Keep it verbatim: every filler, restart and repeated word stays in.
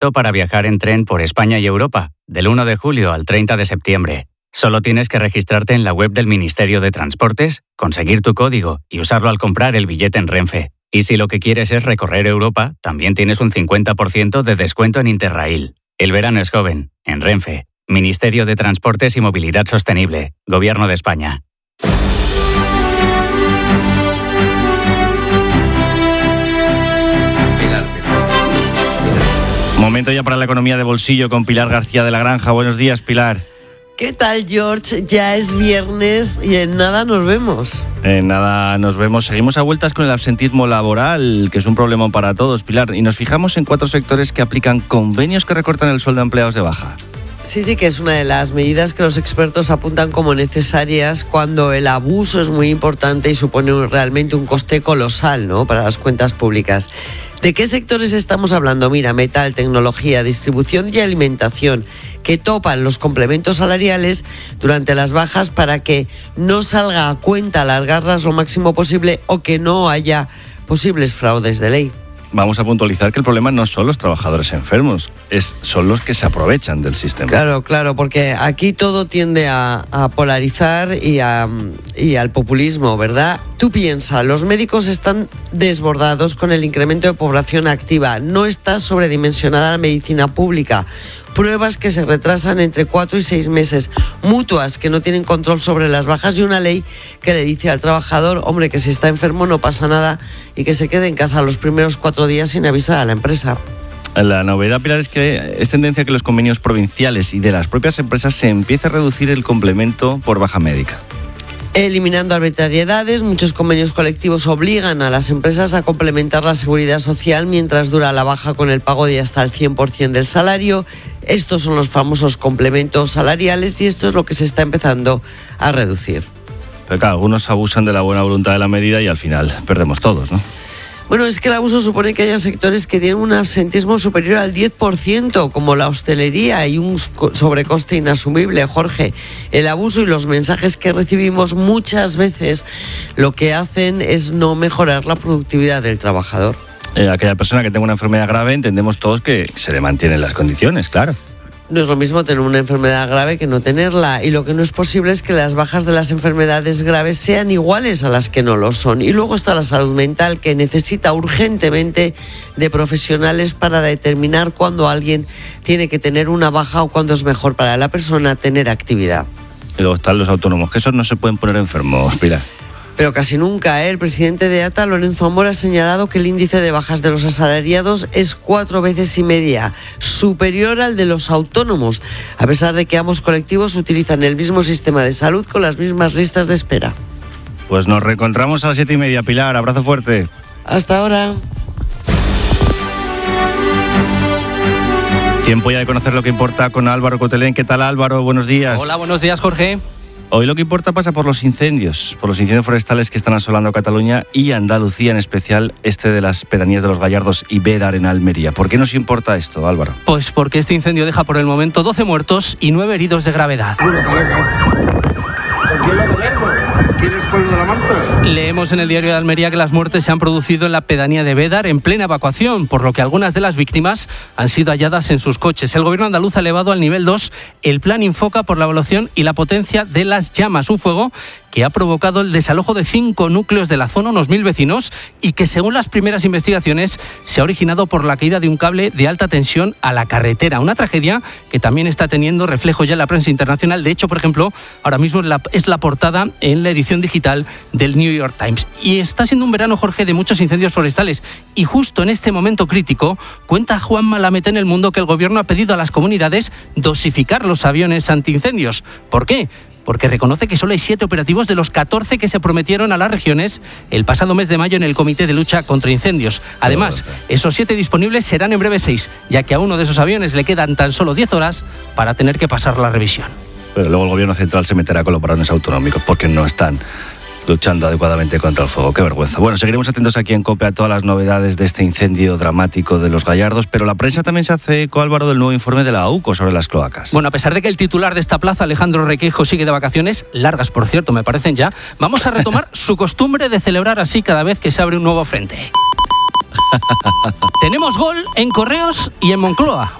para viajar en tren por España y Europa, del uno de julio al treinta de septiembre. Solo tienes que registrarte en la web del Ministerio de Transportes, conseguir tu código y usarlo al comprar el billete en Renfe. Y si lo que quieres es recorrer Europa, también tienes un cincuenta por ciento de descuento en Interrail. El verano es joven, en Renfe. Ministerio de Transportes y Movilidad Sostenible, Gobierno de España. Momento ya para la economía de bolsillo con Pilar García de la Granja. Buenos días, Pilar. ¿Qué tal, George? Ya es viernes y en nada nos vemos. En nada nos vemos. Seguimos a vueltas con el absentismo laboral, que es un problema para todos, Pilar. Y nos fijamos en cuatro sectores que aplican convenios que recortan el sueldo a empleados de baja. Sí, sí, que es una de las medidas que los expertos apuntan como necesarias cuando el abuso es muy importante y supone un, realmente un coste colosal, ¿no?, para las cuentas públicas. ¿De qué sectores estamos hablando? Mira, metal, tecnología, distribución y alimentación, que topan los complementos salariales durante las bajas para que no salga a cuenta alargarlas lo máximo posible o que no haya posibles fraudes de ley. Vamos a puntualizar que el problema no son los trabajadores enfermos, es, son los que se aprovechan del sistema. Claro, claro, porque aquí todo tiende a, a polarizar y, a, y al populismo, ¿verdad? Tú piensas, los médicos están desbordados con el incremento de población activa, no está sobredimensionada la medicina pública, pruebas que se retrasan entre cuatro y seis meses, mutuas que no tienen control sobre las bajas y una ley que le dice al trabajador, hombre, que si está enfermo no pasa nada y que se quede en casa los primeros cuatro días sin avisar a la empresa. La novedad, Pilar, es que es tendencia que los convenios provinciales y de las propias empresas se empiece a reducir el complemento por baja médica. Eliminando arbitrariedades, muchos convenios colectivos obligan a las empresas a complementar la seguridad social mientras dura la baja con el pago de hasta el cien por ciento del salario. Estos son los famosos complementos salariales y esto es lo que se está empezando a reducir. Pero claro, algunos abusan de la buena voluntad de la medida y al final perdemos todos, ¿no? Bueno, es que el abuso supone que haya sectores que tienen un absentismo superior al diez por ciento, como la hostelería, y un sobrecoste inasumible, Jorge. El abuso y los mensajes que recibimos muchas veces lo que hacen es no mejorar la productividad del trabajador. Eh, aquella persona que tenga una enfermedad grave, entendemos todos que se le mantienen las condiciones, claro. No es lo mismo tener una enfermedad grave que no tenerla, y lo que no es posible es que las bajas de las enfermedades graves sean iguales a las que no lo son. Y luego está la salud mental, que necesita urgentemente de profesionales para determinar cuándo alguien tiene que tener una baja o cuándo es mejor para la persona tener actividad. Y luego están los autónomos, que esos no se pueden poner enfermos, Pilar. Pero casi nunca, ¿eh? El presidente de A T A, Lorenzo Amor, ha señalado que el índice de bajas de los asalariados es cuatro veces y media superior al de los autónomos, a pesar de que ambos colectivos utilizan el mismo sistema de salud con las mismas listas de espera. Pues nos reencontramos a las siete y media, Pilar. Abrazo fuerte. Hasta ahora. Tiempo ya de conocer lo que importa con Álvaro Cotelén. ¿Qué tal, Álvaro? Buenos días. Hola, buenos días, Jorge. Hoy lo que importa pasa por los incendios, por los incendios forestales que están asolando Cataluña y Andalucía, en especial este de las pedanías de Los Gallardos y Bédar en Almería. ¿Por qué nos importa esto, Álvaro? Pues porque este incendio deja por el momento doce muertos y nueve heridos de gravedad. ¿Quién es Pueblo de la Marta? Leemos en el diario de Almería que las muertes se han producido en la pedanía de Bédar en plena evacuación, por lo que algunas de las víctimas han sido halladas en sus coches. El gobierno andaluz ha elevado al nivel dos el plan Infoca por la evaluación y la potencia de las llamas, un fuego que ha provocado el desalojo de cinco núcleos de la zona, unos mil vecinos, y que según las primeras investigaciones se ha originado por la caída de un cable de alta tensión a la carretera. Una tragedia que también está teniendo reflejo ya en la prensa internacional. De hecho, por ejemplo, ahora mismo es la, es la portada en la edición digital del New York Times. Y está siendo un verano, Jorge, de muchos incendios forestales. Y justo en este momento crítico, cuenta Juan Malamete en El Mundo que el gobierno ha pedido a las comunidades dosificar los aviones antiincendios. ¿Por qué? Porque reconoce que solo hay siete operativos de los catorce que se prometieron a las regiones el pasado mes de mayo en el Comité de Lucha contra Incendios. Además, esos siete disponibles serán en breve seis, ya que a uno de esos aviones le quedan tan solo diez horas para tener que pasar la revisión. Pero luego el gobierno central se meterá con los varones autonómicos porque no están luchando adecuadamente contra el fuego. Qué vergüenza. Bueno, seguiremos atentos aquí en COPE a todas las novedades de este incendio dramático de Los Gallardos, pero la prensa también se hace eco, Álvaro, del nuevo informe de la A U C O sobre las cloacas. Bueno, a pesar de que el titular de esta plaza, Alejandro Requeijo, sigue de vacaciones, largas por cierto, me parecen ya, vamos a retomar su costumbre de celebrar así cada vez que se abre un nuevo frente. Tenemos gol en Correos y en Moncloa.